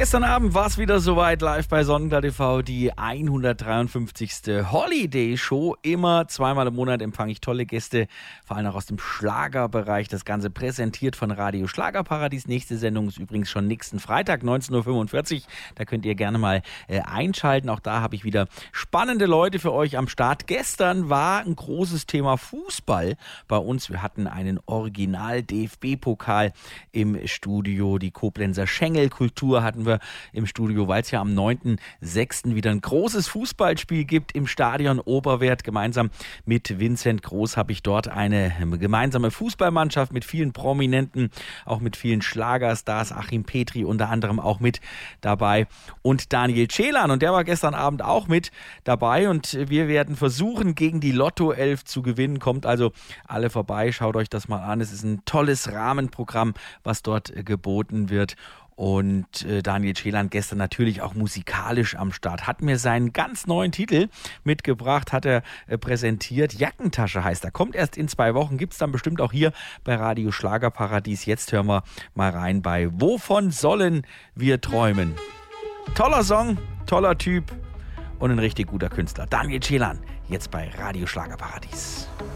Gestern Abend war es wieder soweit, live bei Sonnenklar TV, die 153. Holiday Show. Immer zweimal im Monat empfange ich tolle Gäste, vor allem auch aus dem Schlagerbereich. Das Ganze präsentiert von Radio Schlagerparadies. Nächste Sendung ist übrigens schon nächsten Freitag, 19.45 Uhr. Da könnt ihr gerne mal einschalten. Auch da habe ich wieder spannende Leute für euch am Start. Gestern war ein großes Thema Fußball bei uns. Wir hatten einen Original-DFB-Pokal im Studio. Die Koblenzer Schengelkultur hatten wir im Studio, weil es ja am 9.6. wieder ein großes Fußballspiel gibt im Stadion Oberwerth. Gemeinsam mit Vincent Groß habe ich dort eine gemeinsame Fußballmannschaft mit vielen Prominenten, auch mit vielen Schlagerstars, Achim Petri unter anderem auch mit dabei und Daniel Celan, und der war gestern Abend auch mit dabei, und wir werden versuchen, gegen die Lotto 11 zu gewinnen. Kommt also alle vorbei, schaut euch das mal an. Es ist ein tolles Rahmenprogramm, was dort geboten wird. Und Daniel Celan gestern natürlich auch musikalisch am Start. Hat mir seinen ganz neuen Titel mitgebracht, hat er präsentiert. Jackentasche heißt er. Kommt erst in 2 Wochen, gibt es dann bestimmt auch hier bei Radio Schlagerparadies. Jetzt hören wir mal rein bei Wovon sollen wir träumen? Toller Song, toller Typ und ein richtig guter Künstler. Daniel Celan, jetzt bei Radio Schlagerparadies.